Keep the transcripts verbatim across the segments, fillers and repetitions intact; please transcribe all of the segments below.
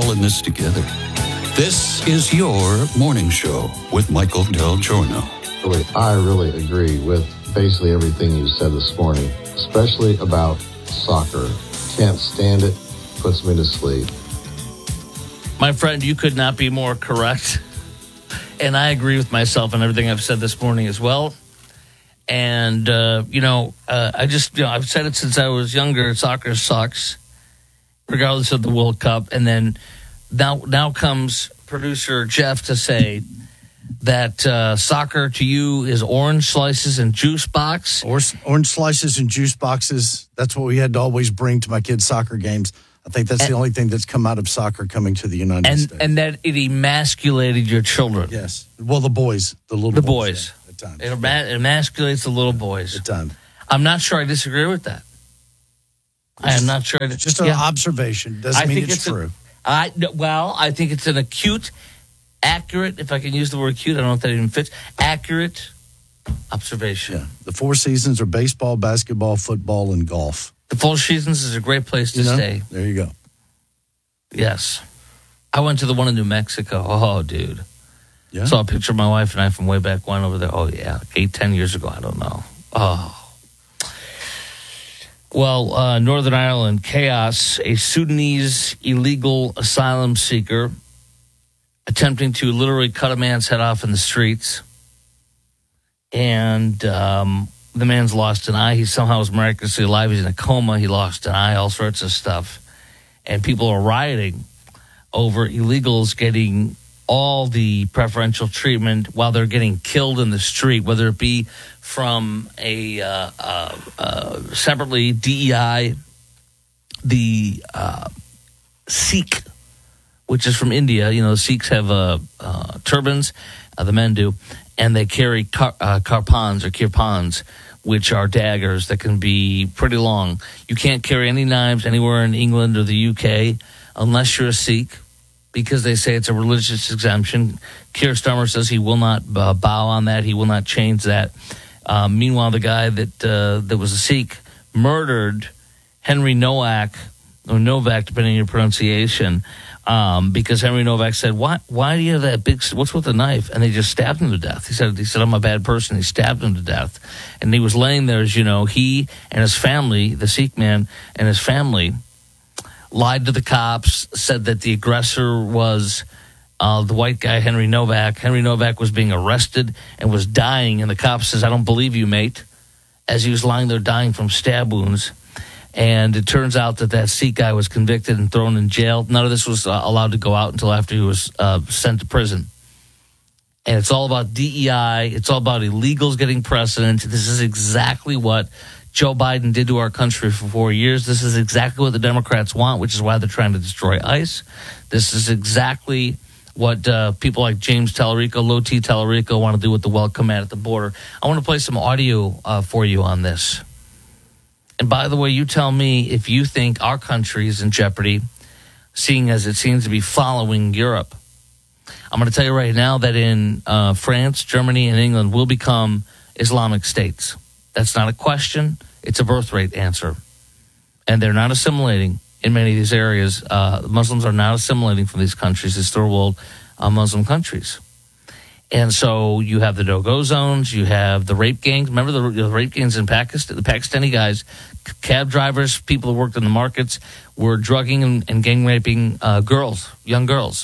all in this together. This is your morning show with Michael Del Giorno. Really, I really agree with basically everything you said this morning, especially about soccer. Can't stand it. Puts me to sleep. My friend, you could not be more correct. And I agree with myself and everything I've said this morning as well. And, uh, you know, uh, I just, you know, I've said it since I was younger. Soccer sucks, regardless of the World Cup. And then now, now comes producer Jeff to say that uh, soccer to you is orange slices and juice box. Or, orange slices and juice boxes. That's what we had to always bring to my kids' soccer games. I think that's and, the only thing that's come out of soccer coming to the United and, States. And that it emasculated your children. Yes. Well, the boys. The little the boys. boys. Yeah, at times. It, it emasculates the little boys. At times. I'm not sure I disagree with that. I am not sure. It's just an yeah. observation. Doesn't I mean it's, it's true. A, I, well, I think it's an acute, accurate, if I can use the word acute, I don't know if that even fits, accurate observation. Yeah. The Four Seasons are baseball, basketball, football, and golf. The Four Seasons is a great place to you know? stay. There you go. Yes. I went to the one in New Mexico. Oh, dude. Yeah. Saw a picture of my wife and I from way back when over there. Oh, yeah. Eight, ten years ago. I don't know. Oh. Well, uh, Northern Ireland, chaos. A Sudanese illegal asylum seeker attempting to literally cut a man's head off in the streets. And um, the man's lost an eye. He somehow is miraculously alive. He's in a coma. He lost an eye, all sorts of stuff. And people are rioting over illegals getting all the preferential treatment while they're getting killed in the street, whether it be from a uh, uh, uh, separately D E I, the uh, Sikh, which is from India. You know, Sikhs have uh, uh, turbans, uh, the men do, and they carry car- uh, karpans or kirpans, which are daggers that can be pretty long. You can't carry any knives anywhere in England or the U K unless you're a Sikh, because they say it's a religious exemption. Keir Starmer says he will not uh, bow on that. He will not change that. Uh, meanwhile, the guy that uh, that was a Sikh murdered Henry Nowak, or Novak, depending on your pronunciation, um, because Henry Novak said, "Why? Why do you have that big? What's with the knife?" And they just stabbed him to death. He said, "He said I'm a bad person." He stabbed him to death, and he was laying there, as you know. He and his family, the Sikh man and his family, lied to the cops, said that the aggressor was uh, the white guy, Henry Novak. Henry Novak was being arrested and was dying, and the cop says, "I don't believe you, mate," as he was lying there dying from stab wounds. And it turns out that that Sikh guy was convicted and thrown in jail. None of this was uh, allowed to go out until after he was uh, sent to prison. And it's all about D E I. It's all about illegals getting precedent. This is exactly what Joe Biden did to our country for four years. This is exactly what the Democrats want, which is why they're trying to destroy ICE. This is exactly what uh, people like James Tallarico, Low T Tallarico, want to do with the Welcome Mat at the border. I want to play some audio uh, for you on this. And by the way, you tell me if you think our country is in jeopardy, seeing as it seems to be following Europe. I'm going to tell you right now that in uh, France, Germany, and England will become Islamic states. That's not a question. It's a birth rate answer. And they're not assimilating in many of these areas. Uh, Muslims are not assimilating from these countries, these third world uh, Muslim countries. And so you have the no-go zones, you have the rape gangs. Remember the, the rape gangs in Pakistan? The Pakistani guys, cab drivers, people who worked in the markets, were drugging and, and gang raping uh, girls, young girls.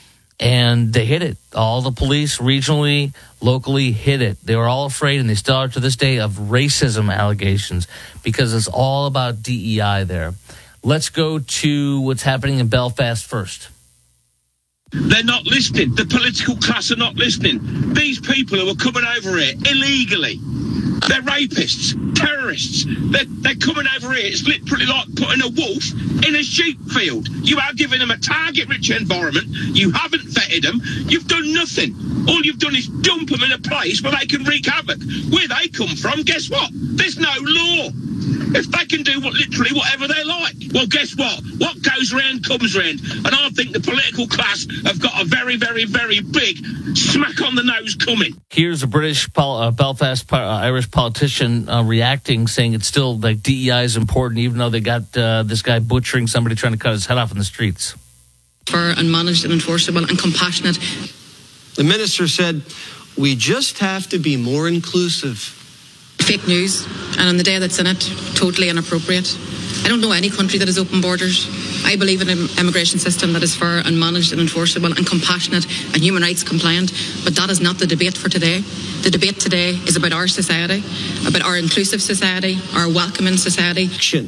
And they hid it. All the police, regionally, locally, hid it. They were all afraid, and they still are to this day, of racism allegations, because it's all about D E I there. Let's go to what's happening in Belfast first. They're not listening. The political class are not listening. These people who are coming over here illegally, they're rapists, terrorists. They're, they're coming over here. It's literally like putting a wolf in a sheep field. You are giving them a target-rich environment. You haven't vetted them. You've done nothing. All you've done is dump them in a place where they can wreak havoc. Where they come from, guess what? There's no law. If they can do what, literally whatever they like, well, guess what? What goes round comes round. And I think the political class have got a very, very, very big smack on the nose coming. Here's a British pol- uh, Belfast uh, Irish politician uh, reacting, saying it's still like D E I is important, even though they got uh, this guy butchering somebody trying to cut his head off in the streets. fair and managed and enforceable and compassionate. The minister said, we just have to be more inclusive. Fake news, and on the day that's in it, totally inappropriate. I don't know any country that has open borders. I believe in an immigration system that is fair and managed and enforceable and compassionate and human rights compliant, but that is not the debate for today. The debate today is about our society, about our inclusive society, our welcoming society.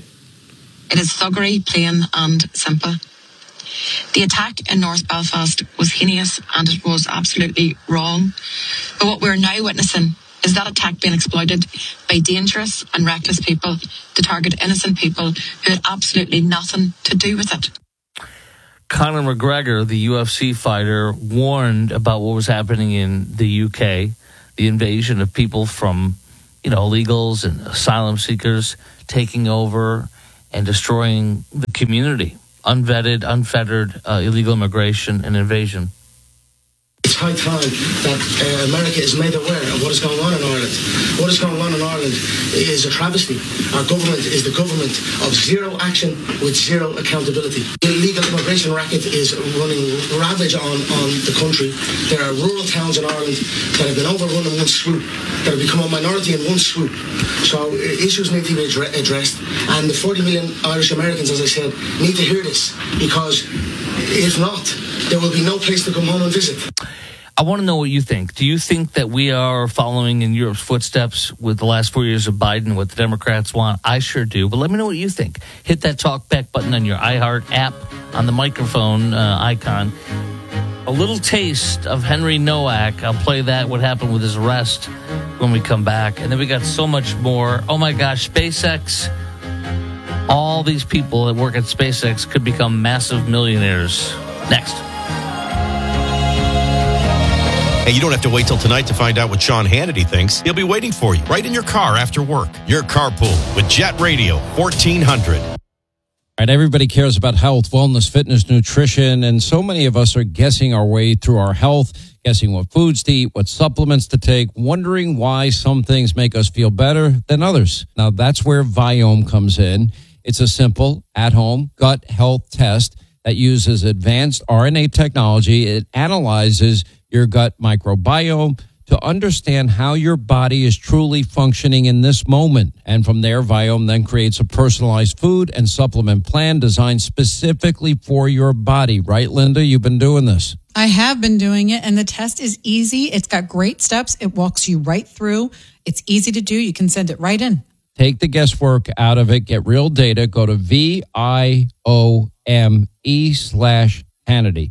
It is thuggery, plain and simple. The attack in North Belfast was heinous and it was absolutely wrong. But what we're now witnessing is that attack being exploited by dangerous and reckless people to target innocent people who had absolutely nothing to do with it. Conor McGregor, the U F C fighter, warned about what was happening in the U K, the invasion of people from, you know, illegals and asylum seekers taking over and destroying the community. Unvetted, unfettered uh, illegal immigration and invasion. It's high time that uh, America is made aware of what is going on in Ireland. What is going on in Ireland is a travesty. Our government is the government of zero action with zero accountability. The illegal immigration racket is running ravage on, on the country. There are rural towns in Ireland that have been overrun in one swoop, that have become a minority in one swoop. So uh, issues need to be adre- addressed. And the forty million Irish Americans, as I said, need to hear this, because if not, there will be no place to come home and visit. I want to know what you think. Do you think that we are following in Europe's footsteps with the last four years of Biden, what the Democrats want? I sure do. But let me know what you think. Hit that talk back button on your iHeart app on the microphone uh, icon. A little taste of Henry Nowak. I'll play that, what happened with his arrest, when we come back. And then we got so much more. Oh, my gosh, SpaceX. All these people that work at SpaceX could become massive millionaires. Next. And you don't have to wait till tonight to find out what Sean Hannity thinks. He'll be waiting for you right in your car after work. Your carpool with Jet Radio fourteen hundred. All right, everybody cares about health, wellness, fitness, nutrition, and so many of us are guessing our way through our health, guessing what foods to eat, what supplements to take, wondering why some things make us feel better than others. Now, that's where Viome comes in. It's a simple, at-home gut health test that uses advanced R N A technology. It analyzes your gut microbiome to understand how your body is truly functioning in this moment. And from there, Viome then creates a personalized food and supplement plan designed specifically for your body. Right, Linda? You've been doing this. I have been doing it, and the test is easy. It's got great steps. It walks you right through. It's easy to do. You can send it right in. Take the guesswork out of it. Get real data. Go to V I O M E slash Hannity.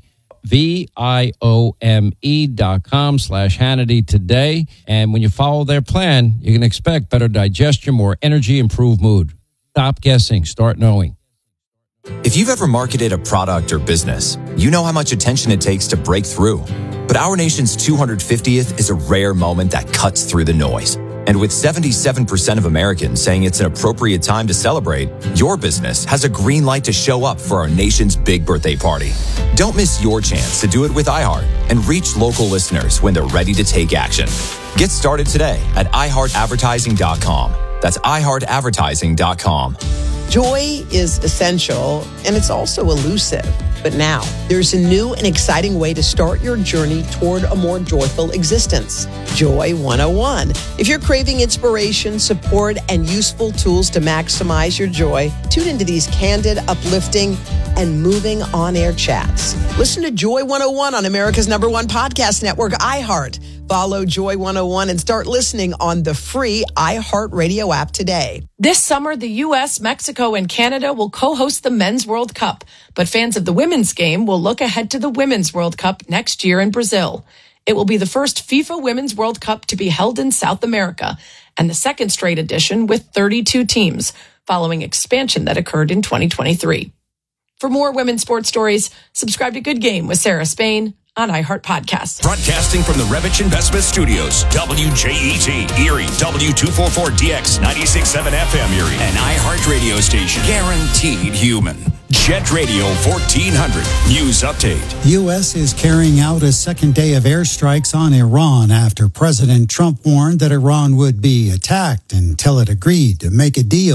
V-I-O-M-E dot com slash Hannity today. And when you follow their plan, you can expect better digestion, more energy, improved mood. Stop guessing. Start knowing. If you've ever marketed a product or business, you know how much attention it takes to break through. But our nation's two hundred fiftieth is a rare moment that cuts through the noise. And with seventy-seven percent of Americans saying it's an appropriate time to celebrate, your business has a green light to show up for our nation's big birthday party. Don't miss your chance to do it with iHeart and reach local listeners when they're ready to take action. Get started today at i heart advertising dot com. That's i heart advertising dot com. Joy is essential, and it's also elusive. But now, there's a new and exciting way to start your journey toward a more joyful existence. Joy one oh one. If you're craving inspiration, support, and useful tools to maximize your joy, tune into these candid, uplifting, and moving on-air chats. Listen to Joy one oh one on America's number one podcast network, iHeart. Follow Joy one oh one and start listening on the free iHeartRadio app today. This summer, the U S, Mexico, and Canada will co-host the Men's World Cup, but fans of the women's game will look ahead to the Women's World Cup next year in Brazil. It will be the first FIFA Women's World Cup to be held in South America, and the second straight edition with thirty-two teams, following expansion that occurred in twenty twenty-three. For more women's sports stories, subscribe to Good Game with Sarah Spain on iHeart Podcasts. Broadcasting from the Revich Investment Studios, W J E T, Erie, W two forty-four D X, ninety-six point seven F M Erie, an iHeart radio station, guaranteed human. Jet Radio fourteen hundred, news update. U S is carrying out a second day of airstrikes on Iran after President Trump warned that Iran would be attacked until it agreed to make a deal.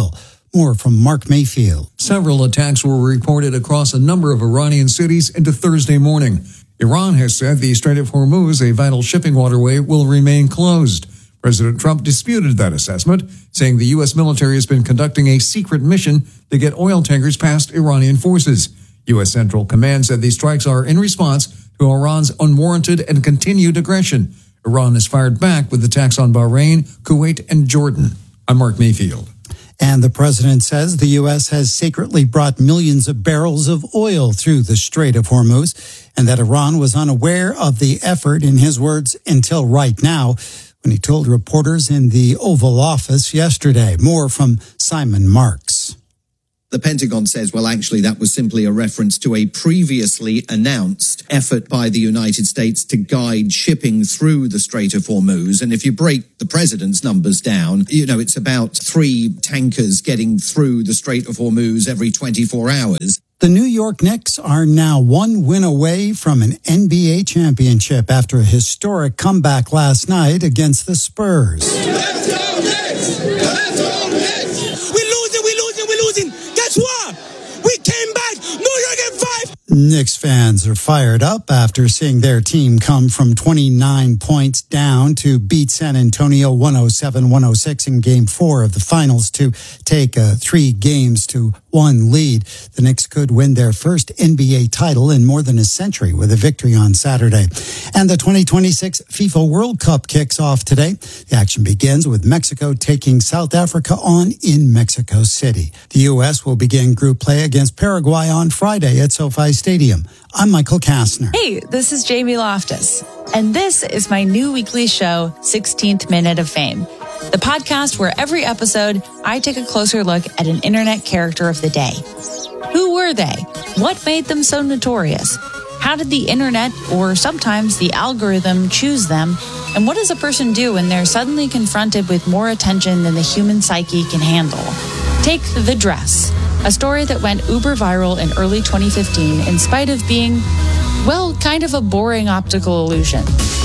More from Mark Mayfield. Several attacks were reported across a number of Iranian cities into Thursday morning. Iran has said the Strait of Hormuz, a vital shipping waterway, will remain closed. President Trump disputed that assessment, saying the U S military has been conducting a secret mission to get oil tankers past Iranian forces. U S Central Command said these strikes are in response to Iran's unwarranted and continued aggression. Iran has fired back with attacks on Bahrain, Kuwait, and Jordan. I'm Mark Mayfield. And the president says the U S has secretly brought millions of barrels of oil through the Strait of Hormuz and that Iran was unaware of the effort, in his words, until right now, when he told reporters in the Oval Office yesterday. More from Simon Marks. The Pentagon says, well, actually, that was simply a reference to a previously announced effort by the United States to guide shipping through the Strait of Hormuz. And if you break the president's numbers down, you know, it's about three tankers getting through the Strait of Hormuz every twenty-four hours. The New York Knicks are now one win away from an N B A championship after a historic comeback last night against the Spurs. Let's go Knicks! Let's go Knicks! We're losing, we're losing, we're losing. Guess what? We came back. New York in five. Knicks fans are fired up after seeing their team come from twenty-nine points down to beat San Antonio one oh seven one oh six in game four of the finals to take a three games to one lead. The Knicks could win their first N B A title in more than a century with a victory on Saturday. And the twenty twenty-six FIFA World Cup kicks off today. The action begins with Mexico taking South Africa on in Mexico City. The U S will begin group play against Paraguay on Friday at SoFi Stadium. I'm Michael Kastner. Hey, this is Jamie Loftus, and this is my new weekly show, sixteenth Minute of Fame, the podcast where every episode I take a closer look at an internet character of the day. Who were they? What made them so notorious? How did the internet, or sometimes the algorithm, choose them? And what does a person do when they're suddenly confronted with more attention than the human psyche can handle? Take The Dress, a story that went uber viral in early twenty fifteen in spite of being, well, kind of a boring optical illusion.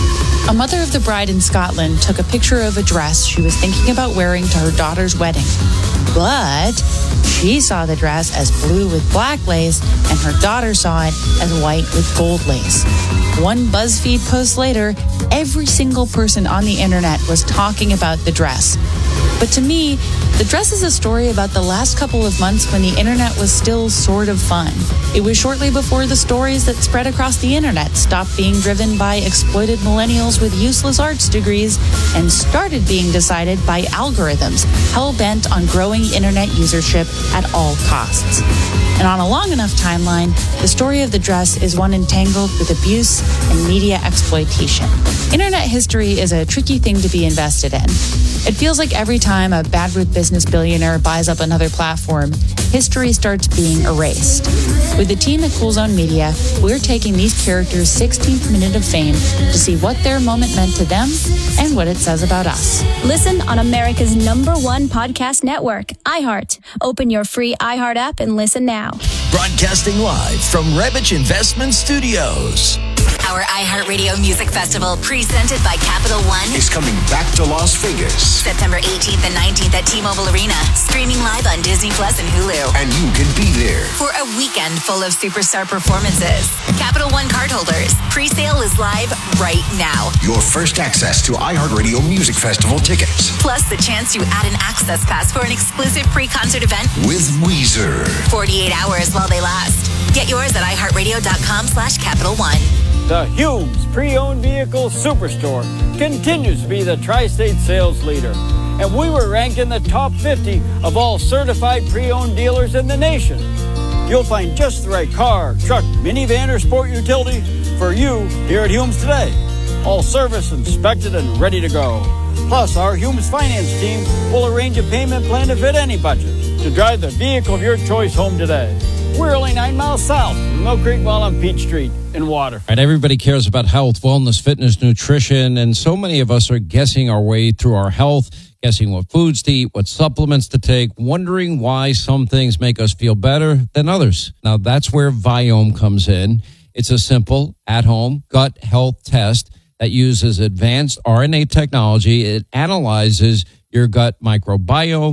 A mother of the bride in Scotland took a picture of a dress she was thinking about wearing to her daughter's wedding. But she saw the dress as blue with black lace, and her daughter saw it as white with gold lace. One BuzzFeed post later, every single person on the internet was talking about the dress. But to me, the dress is a story about the last couple of months when the internet was still sort of fun. It was shortly before the stories that spread across the internet stopped being driven by exploited millennials with useless arts degrees and started being decided by algorithms hell-bent on growing internet usership at all costs. And on a long enough timeline, the story of the dress is one entangled with abuse and media exploitation. Internet history is a tricky thing to be invested in. It feels like every time a bad-root business billionaire buys up another platform, history starts being erased. With the team at Cool Zone Media, we're taking these characters' sixteenth minute of fame to see what their moment meant to them and what it says about us. Listen on America's number one podcast network, iHeart. Open your free iHeart app and listen now. Broadcasting live from Rebich Investment Studios. Our iHeartRadio Music Festival, presented by Capital One, is coming back to Las Vegas. September eighteenth and nineteenth at T-Mobile Arena, streaming live on Disney Plus and Hulu. And you can be there for a weekend full of superstar performances. Capital One cardholders, pre-sale is live right now. Your first access to iHeartRadio Music Festival tickets. Plus the chance to add an access pass for an exclusive pre-concert event with Weezer. forty-eight hours while they last. Get yours at iHeartRadio.com slash Capital One. The Humes Pre-Owned Vehicle Superstore continues to be the tri-state sales leader. And we were ranked in the top fifty of all certified pre-owned dealers in the nation. You'll find just the right car, truck, minivan, or sport utility for you here at Humes today. All service inspected and ready to go. Plus, our Humes finance team will arrange a payment plan to fit any budget to drive the vehicle of your choice home today. We're only nine miles south from Mill Creek Mall on Peach Street in Water. Right, everybody cares about health, wellness, fitness, nutrition, and so many of us are guessing our way through our health, guessing what foods to eat, what supplements to take, wondering why some things make us feel better than others. Now, that's where Viome comes in. It's a simple, at-home gut health test that uses advanced R N A technology. It analyzes your gut microbiome to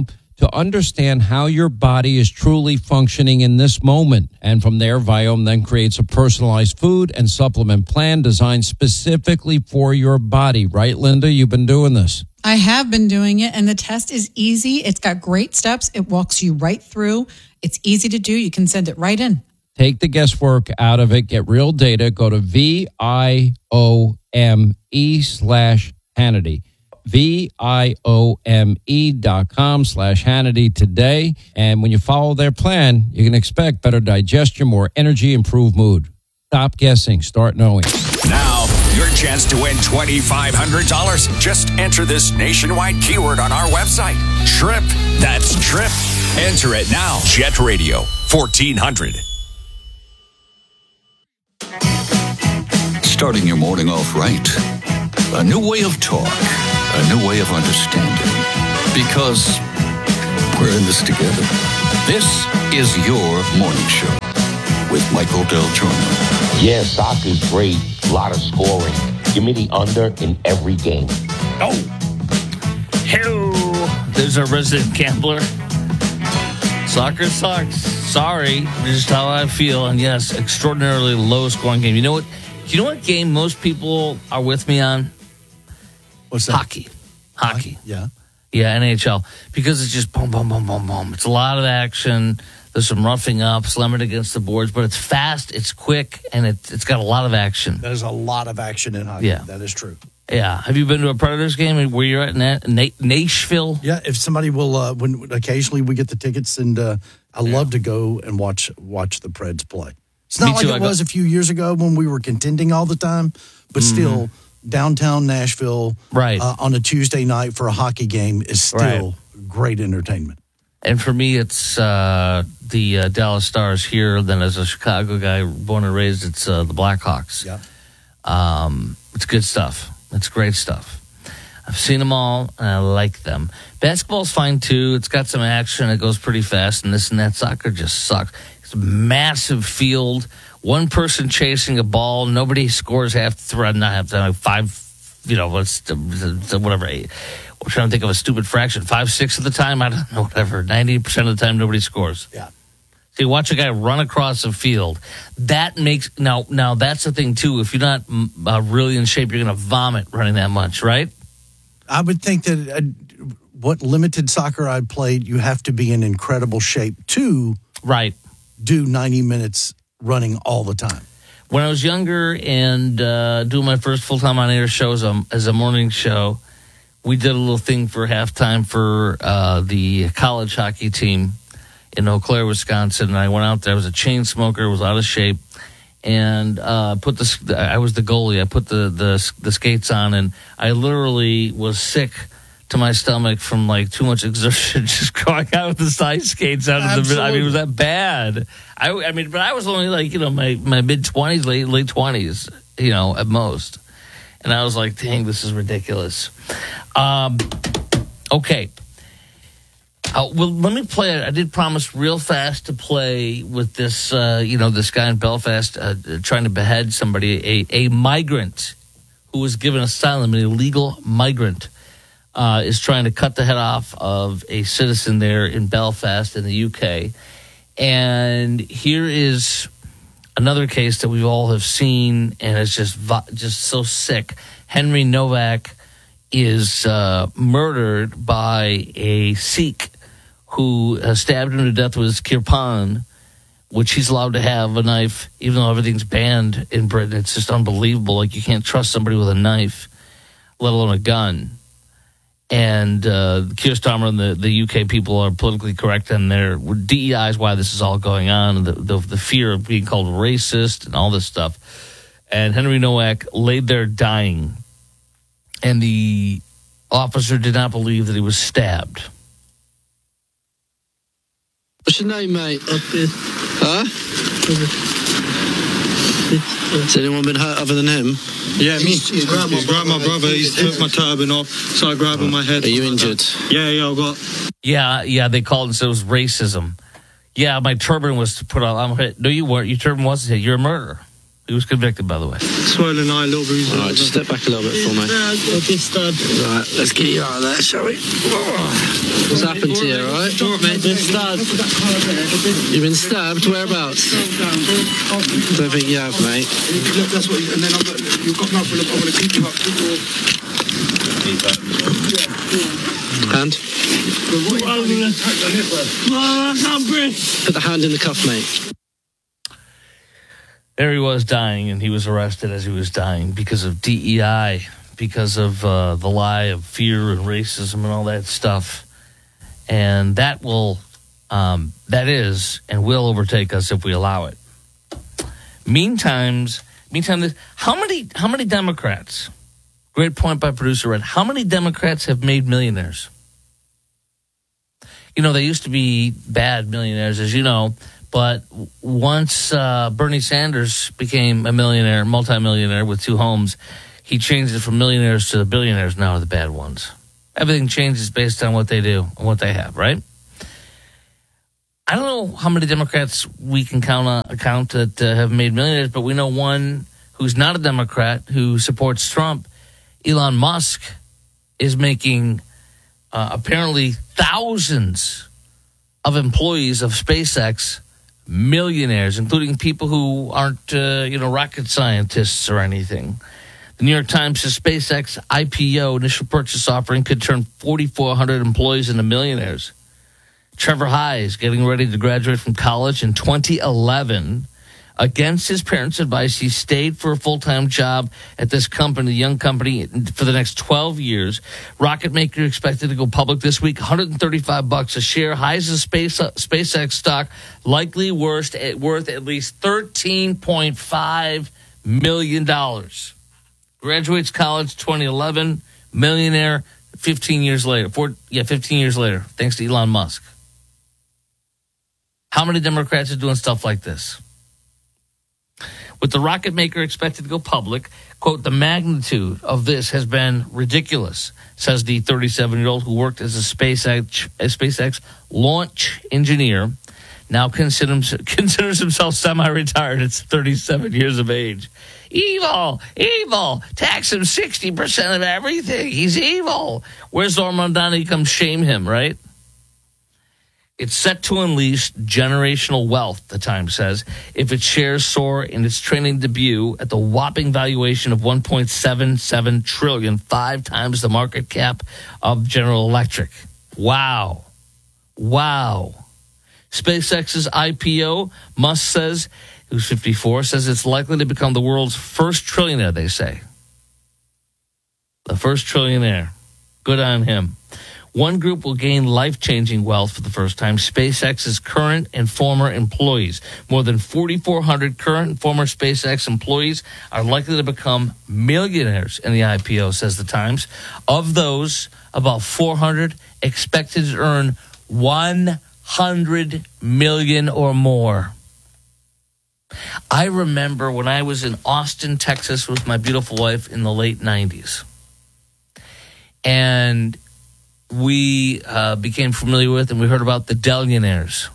to understand how your body is truly functioning in this moment. And from there, Viome then creates a personalized food and supplement plan designed specifically for your body. Right, Linda? You've been doing this. I have been doing it, and the test is easy. It's got great steps. It walks you right through. It's easy to do. You can send it right in. Take the guesswork out of it. Get real data. Go to V I O M E slash Hannity. V I O M E dot com slash Hannity today. And when you follow their plan, you can expect better digestion, more energy, improved mood. Stop guessing. Start knowing. Now, your chance to win twenty-five hundred dollars. Just enter this nationwide keyword on our website. TRIP. That's TRIP. Enter it now. Jet Radio, fourteen hundred. Starting your morning off right. A new way of talk. A new way of understanding. Because we're in this together. This is your morning show with Michael Del Giorno. Yeah, soccer's great. A lot of scoring. Give me the under in every game. Oh. Hello. There's our resident gambler. Soccer sucks. Sorry. Just how I feel. And yes, extraordinarily low scoring game. You know what? Do you know what game most people are with me on? What's that? Hockey. Hockey. Yeah. Yeah, N H L. Because it's just boom, boom, boom, boom, boom. It's a lot of action. There's some roughing up, slamming against the boards, but it's fast, it's quick, and it, it's got a lot of action. There's a lot of action in hockey. Yeah. That is true. Yeah. Have you been to a Predators game where you're at Na- Na- Nashville? Yeah, if somebody will, uh, when occasionally we get the tickets, and uh, I yeah. love to go and watch watch the Preds play. It's not Me like too, it was a few years ago when we were contending all the time, but mm-hmm. still, downtown Nashville right. uh, on a Tuesday night for a hockey game is still right. great entertainment. And for me, it's uh, the uh, Dallas Stars here. Then as a Chicago guy, born and raised, it's uh, the Blackhawks. Yeah. Um, it's good stuff. It's great stuff. I've seen them all, and I like them. Basketball's fine, too. It's got some action. It goes pretty fast, and this and that. Soccer just sucks. It's a massive field. One person chasing a ball. Nobody scores half the thread, not half the time. Five, you know, what's the, the, whatever. Eight. I'm trying to think of a stupid fraction. Five, six of the time, I don't know, whatever. ninety percent of the time, nobody scores. Yeah. So you watch a guy run across a field. That makes, now, now that's the thing, too. If you're not uh, really in shape, you're going to vomit running that much, right? I would think that uh, what limited soccer I played, you have to be in incredible shape to right. do ninety minutes running all the time. When I was younger and uh, doing my first full-time on-air show as a, as a morning show, we did a little thing for halftime for uh, the college hockey team in Eau Claire, Wisconsin. And I went out there. I was a chain smoker, was out of shape, and uh, put the. I was the goalie. I put the, the the skates on, and I literally was sick to my stomach from like too much exertion, just going out with the side skates out of the. I mean, it was that bad. I, I mean, but I was only like you know my, my mid twenties, late late twenties, you know, at most. And I was like, dang, this is ridiculous. Um, okay. Uh, well, let me play it. I did promise real fast to play with this, uh, you know, this guy in Belfast uh, trying to behead somebody, a, a migrant who was given asylum, an illegal migrant, uh, is trying to cut the head off of a citizen there in Belfast in the U K. And here is another case that we all have seen, and it's just just so sick. Henry Novak is uh, murdered by a Sikh who uh, stabbed him to death with his kirpan, which he's allowed to have a knife, even though everything's banned in Britain. It's just unbelievable. Like, you can't trust somebody with a knife, let alone a gun. And uh, Keir Starmer and the, the U K people are politically correct, and their D E I is why this is all going on, and the, the, the fear of being called racist and all this stuff. And Henry Nowak laid there dying, and the officer did not believe that he was stabbed. What's your name, mate? Huh? Has anyone been hurt other than him? Yeah, me. He's, he's grabbed my, he's grabbed my brother. He's took my turban off, started grabbing my head. Are you injured? Yeah, yeah, I got. Yeah, yeah, they called and said it was racism. Yeah, my turban was to put on. I'm hit. No, you weren't. Your turban wasn't hit. You're a murderer. He was convicted, by the way. Swollen eye, a little bruise. All right, just step back a little bit for me. Right, let's get you out of there, shall we? What's happened to you, all right? Been stabbed. You've been stabbed? Whereabouts? Don't think you have, mate. Look, that's what you, and then I've got, you've got nothing. I'm going to keep you up. Hand. Put the hand in the cuff, mate. There he was dying, and he was arrested as he was dying because of D E I, because of uh, the lie of fear and racism and all that stuff. And that will, um, that is, and will overtake us if we allow it. Meantime, meantime, how many, how many Democrats? Great point by producer Red. How many Democrats have made millionaires? You know, they used to be bad millionaires, as you know. But once uh, Bernie Sanders became a millionaire, multimillionaire with two homes, he changed it from millionaires to the billionaires now are the bad ones. Everything changes based on what they do and what they have, right? I don't know how many Democrats we can count on, count that uh, have made millionaires, but we know one who's not a Democrat who supports Trump. Elon Musk is making uh, apparently thousands of employees of SpaceX millionaires, including people who aren't, uh, you know, rocket scientists or anything. The New York Times says SpaceX I P O, initial purchase offering, could turn forty-four hundred employees into millionaires. Trevor Hayes, getting ready to graduate from college in twenty eleven. Against his parents' advice, he stayed for a full-time job at this company, the young company, for the next twelve years. Rocket maker expected to go public this week, one hundred thirty-five bucks a share. Hayes' space, uh, SpaceX stock likely worth at, worth at least thirteen point five million dollars. Graduates college twenty eleven, millionaire fifteen years later. Four, yeah, fifteen years later, thanks to Elon Musk. How many Democrats are doing stuff like this? With the rocket maker expected to go public, quote, the magnitude of this has been ridiculous, says the thirty-seven-year-old who worked as a SpaceX, a SpaceX launch engineer, now considers, considers himself semi-retired at thirty-seven years of age. Evil, evil, tax him sixty percent of everything. He's evil. Where's Armandani come shame him, right? It's set to unleash generational wealth, the Times says, if its shares soar in its trading debut at the whopping valuation of one point seven seven trillion dollars, five times the market cap of General Electric. Wow. Wow. SpaceX's I P O, Musk says, who's fifty-four, says it's likely to become the world's first trillionaire, they say. The first trillionaire. Good on him. One group will gain life-changing wealth for the first time, SpaceX's current and former employees. More than forty-four hundred current and former SpaceX employees are likely to become millionaires in the I P O, says the Times. Of those, about four hundred expected to earn one hundred million dollars or more. I remember when I was in Austin, Texas with my beautiful wife in the late nineties. And we uh, became familiar with and we heard about the Dellionaires.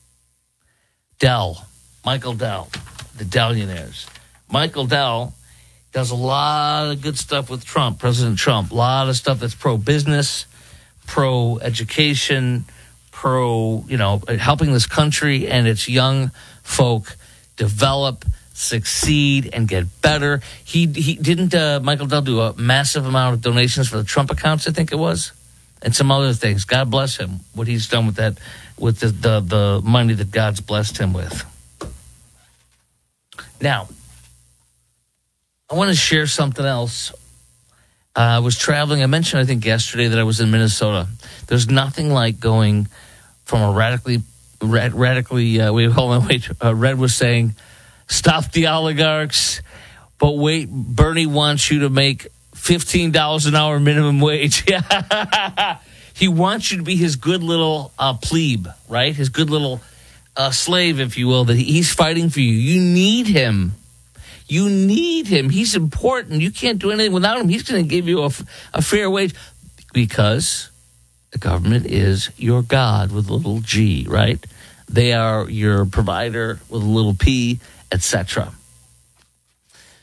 Dell, Michael Dell, the Dellionaires. Michael Dell does a lot of good stuff with Trump, President Trump. A lot of stuff that's pro-business, pro-education, pro, you know, helping this country and its young folk develop, succeed, and get better. He he didn't uh, Michael Dell do a massive amount of donations for the Trump accounts, I think it was, and some other things. God bless him, what he's done with that, with the, the, the money that God's blessed him with. Now, I want to share something else. Uh, I was traveling. I mentioned, I think, yesterday that I was in Minnesota. There's nothing like going from a radically, rad, radically, uh, wait, hold on, wait. Uh, Red was saying, stop the oligarchs, but wait, Bernie wants you to make fifteen dollars an hour minimum wage. He wants you to be his good little uh, plebe, right? His good little uh, slave, if you will, that he's fighting for you. You need him. You need him. He's important. You can't do anything without him. He's going to give you a, a fair wage because the government is your God with a little G, right? They are your provider with a little P, et cetera.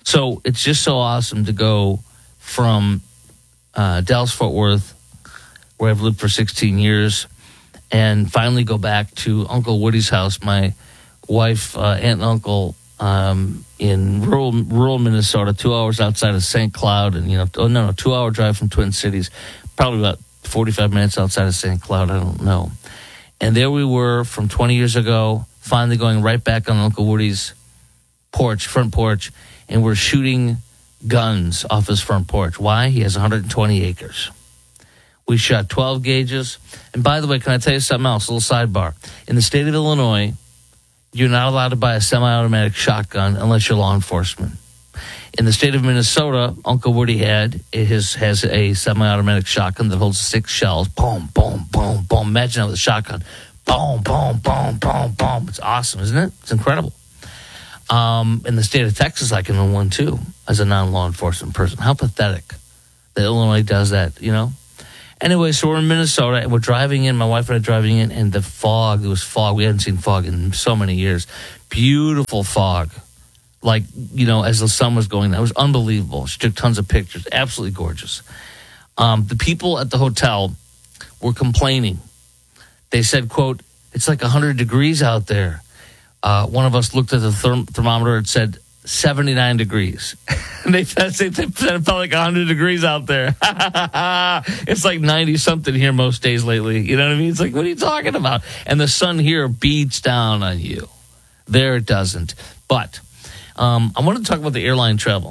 So it's just so awesome to go from uh, Dallas-Fort Worth, where I've lived for sixteen years, and finally go back to Uncle Woody's house. My wife, uh, aunt and uncle um, in rural rural Minnesota, two hours outside of Saint Cloud, and you know, oh no, no, two hour drive from Twin Cities, probably about forty-five minutes outside of Saint Cloud. I don't know. And there we were from twenty years ago, finally going right back on Uncle Woody's porch, front porch, and we're shooting guns off his front porch. Why? He has one hundred twenty acres. We shot twelve gauges. And by the way, can I tell you something else? A little sidebar. In the state of Illinois, you're not allowed to buy a semi-automatic shotgun unless you're law enforcement. In the state of Minnesota, Uncle Woody had his has a semi-automatic shotgun that holds six shells. Boom, boom, boom, boom. Imagine that with a shotgun. Boom, boom, boom, boom, boom. It's awesome, isn't it? It's incredible. Um, in the state of Texas, I can own one too as a non-law enforcement person. How pathetic that Illinois does that, you know? Anyway, so we're in Minnesota, and we're driving in. My wife and I are driving in, and the fog, it was fog. We hadn't seen fog in so many years. Beautiful fog. Like, you know, as the sun was going down. It was unbelievable. She took tons of pictures. Absolutely gorgeous. Um, the people at the hotel were complaining. They said, quote, it's like one hundred degrees out there. Uh, one of us looked at the therm- thermometer and said, seventy-nine degrees. And they said, they said it felt like one hundred degrees out there. It's like ninety-something here most days lately. You know what I mean? It's like, what are you talking about? And the sun here beats down on you. There it doesn't. But um, I want to talk about the airline travel.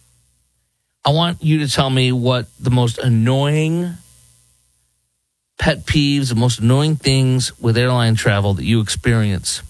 I want you to tell me what the most annoying pet peeves, the most annoying things with airline travel that you experience.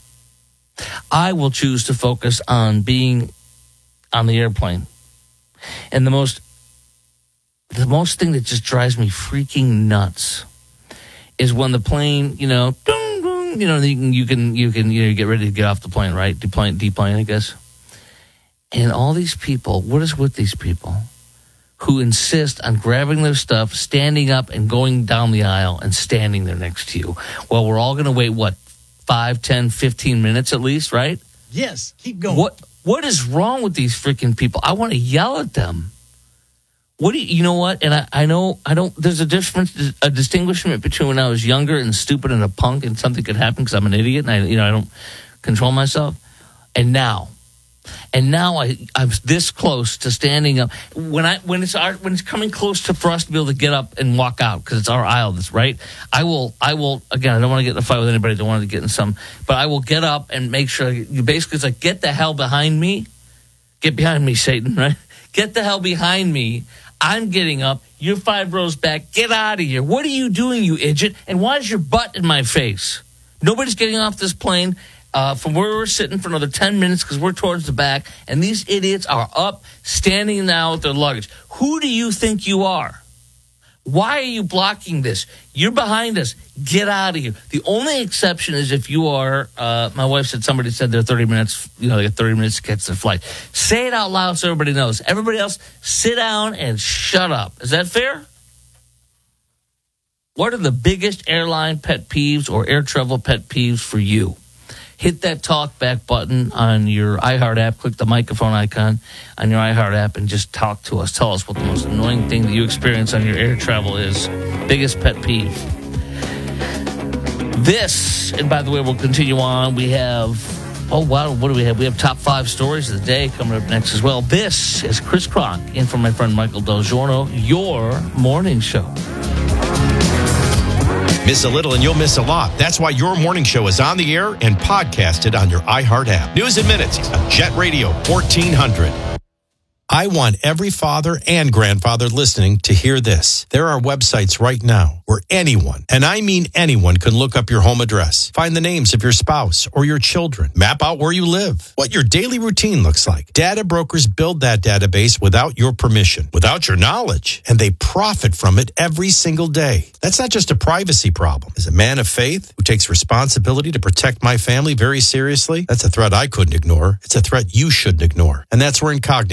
I will choose to focus on being on the airplane. And the most the most thing that just drives me freaking nuts is when the plane, you know, ding, ding, you know, you can you can you can you know, get ready to get off the plane, right? Deplane, deplane, I guess. And all these people, what is with these people who insist on grabbing their stuff, standing up and going down the aisle and standing there next to you? Well, we're all going to wait, what, five, ten, fifteen minutes at least, right? Yes, keep going. What What is wrong with these freaking people? I want to yell at them. What do you, you know what? And I, I know, I don't, there's a difference, a distinguishment between when I was younger and stupid and a punk and something could happen because I'm an idiot and I, you know, I don't control myself. And now, and now I, I'm this close to standing up. When I, when it's our, when it's coming close to for us to be able to get up and walk out because it's our aisle, that's right. I will, I will, again, I don't want to get in a fight with anybody. I don't want to get in some, but I will get up and make sure you basically, it's like, get the hell behind me. Get behind me, Satan, right? Get the hell behind me. I'm getting up. You're five rows back. Get out of here. What are you doing, you idiot? And why is your butt in my face? Nobody's getting off this plane uh, from where we're sitting for another ten minutes because we're towards the back. And these idiots are up, standing now with their luggage. Who do you think you are? Why are you blocking this? You're behind us. Get out of here. The only exception is if you are, uh, my wife said somebody said they're thirty minutes, you know, they got thirty minutes to catch their flight. Say it out loud so everybody knows. Everybody else, sit down and shut up. Is that fair? What are the biggest airline pet peeves or air travel pet peeves for you? Hit that talk back button on your iHeart app. Click the microphone icon on your iHeart app and just talk to us. Tell us what the most annoying thing that you experience on your air travel is. Biggest pet peeve. This, and by the way, we'll continue on. We have, oh, wow, what do we have? We have top five stories of the day coming up next as well. This is Chris Cronk in for my friend Michael Del Giorno, your morning show. Miss a little and you'll miss a lot. That's why your morning show is on the air and podcasted on your iHeart app. News and Minutes on Jet Radio fourteen hundred. I want every father and grandfather listening to hear this. There are websites right now where anyone, and I mean anyone, can look up your home address, find the names of your spouse or your children, map out where you live, what your daily routine looks like. Data brokers build that database without your permission, without your knowledge, and they profit from it every single day. That's not just a privacy problem. As a man of faith who takes responsibility to protect my family very seriously, that's a threat I couldn't ignore. It's a threat you shouldn't ignore. And that's where Incogni comes in.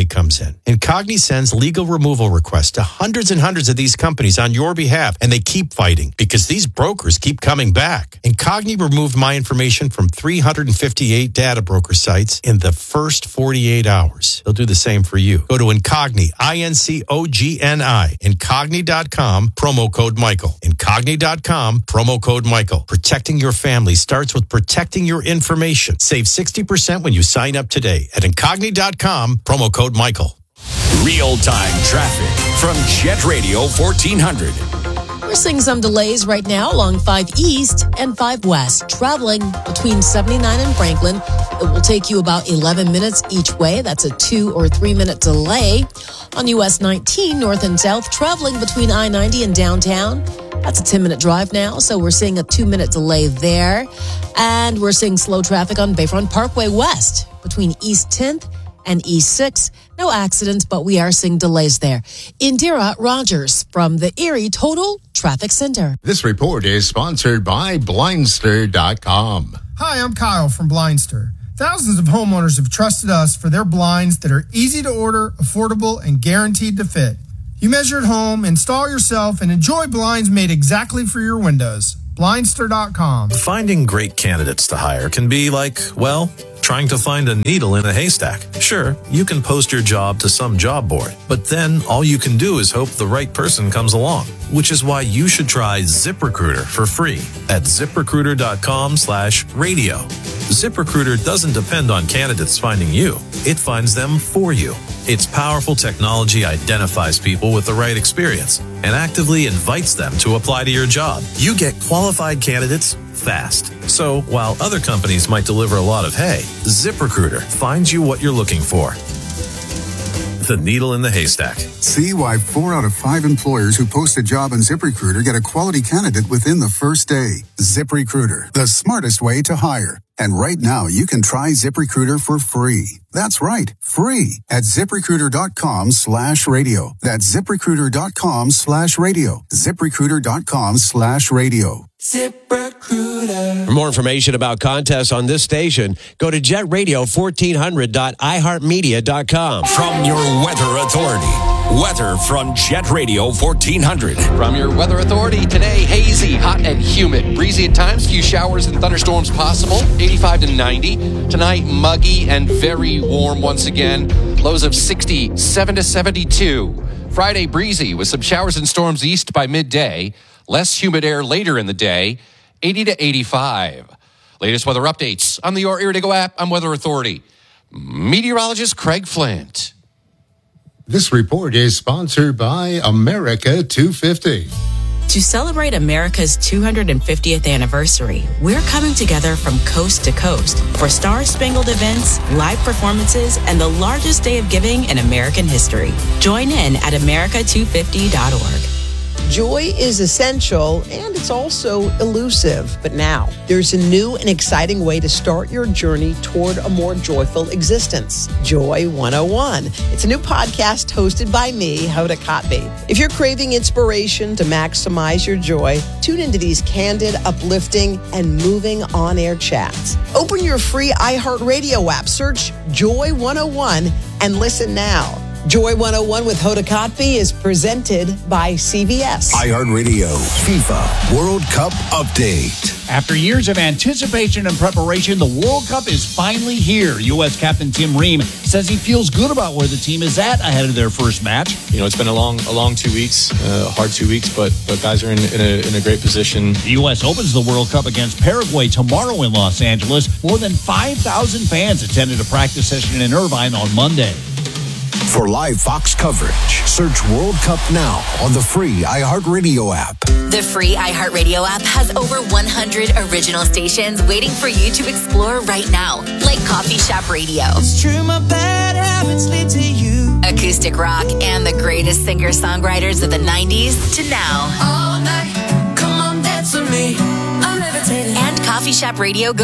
Cognizant. And Cogni sends legal removal requests to hundreds and hundreds of these companies on your behalf, and they keep fighting because these brokers keep coming back. And Cogni removed my information from three hundred fifty-eight data broker sites in the first forty-eight hours. They'll do the same for you. Go to Incogni, I N C O G N I, Incogni dot com, promo code Michael. Incogni dot com, promo code Michael. Protecting your family starts with protecting your information. Save sixty percent when you sign up today at Incogni dot com, promo code Michael. Real-time traffic from Jet Radio fourteen hundred. We're seeing some delays right now along five East and five West. Traveling between seventy-nine and Franklin, it will take you about eleven minutes each way. That's a two or three minute delay. On U S nineteen, north and south, traveling between I ninety and downtown, that's a ten minute drive now, so we're seeing a two minute delay there. And we're seeing slow traffic on Bayfront Parkway West between East tenth and East sixth. No accidents, but we are seeing delays there. Indira Rogers from the Erie Total Traffic Center. This report is sponsored by Blindster dot com. Hi, I'm Kyle from Blindster. Thousands of homeowners have trusted us for their blinds that are easy to order, affordable, and guaranteed to fit. You measure at home, install yourself, and enjoy blinds made exactly for your windows. Blindster dot com. Finding great candidates to hire can be like, well, trying to find a needle in a haystack. Sure, you can post your job to some job board, but then all you can do is hope the right person comes along, which is why you should try ZipRecruiter for free at ZipRecruiter dot com slash radio. ZipRecruiter doesn't depend on candidates finding you. It finds them for you. Its powerful technology identifies people with the right experience and actively invites them to apply to your job. You get qualified candidates fast. So while other companies might deliver a lot of hay, ZipRecruiter finds you what you're looking for. The needle in the haystack. See why four out of five employers who post a job on ZipRecruiter get a quality candidate within the first day. ZipRecruiter, the smartest way to hire. And right now, you can try ZipRecruiter for free. That's right, free at ZipRecruiter dot com slash radio. That's ZipRecruiter dot com slash radio. ZipRecruiter dot com slash radio. ZipRecruiter. For more information about contests on this station, go to jet radio fourteen hundred dot i heart media dot com. From your weather authority. Weather from Jet Radio fourteen hundred. From your weather authority today, hazy, hot, and humid. Breezy at times, few showers and thunderstorms possible. eighty-five to ninety. Tonight, muggy and very warm once again. Lows of sixty-seven to seventy-two. Friday, breezy with some showers and storms east by midday. Less humid air later in the day. eighty to eighty-five. Latest weather updates on the Your Ear to Go app on Weather Authority. Meteorologist Craig Flint. This report is sponsored by America two fifty. To celebrate America's two hundred fiftieth anniversary, we're coming together from coast to coast for star-spangled events, live performances, and the largest day of giving in American history. Join in at america two fifty dot org. Joy is essential and it's also elusive. But now there's a new and exciting way to start your journey toward a more joyful existence. Joy one oh one. It's a new podcast hosted by me, Hoda Kotb. If you're craving inspiration to maximize your joy, tune into these candid, uplifting, and moving on-air chats. Open your free iHeartRadio app, search Joy one oh one, and listen now. Joy one oh one with Hoda Kotb is presented by C B S. iHeartRadio FIFA World Cup Update. After years of anticipation and preparation, the World Cup is finally here. U S captain Tim Ream says he feels good about where the team is at ahead of their first match. You know, it's been a long, a long two weeks, uh, hard two weeks, but but guys are in, in, a, in a great position. The U S opens the World Cup against Paraguay tomorrow in Los Angeles. More than five thousand fans attended a practice session in Irvine on Monday. For live Fox coverage, search World Cup now on the free iHeartRadio app. The free iHeartRadio app has over one hundred original stations waiting for you to explore right now, like Coffee Shop Radio. It's true, my bad habits lead to you. Acoustic rock and the greatest singer-songwriters of the nineties to now. All night, come on, dance with me. I'm levitating. And Coffee Shop Radio goes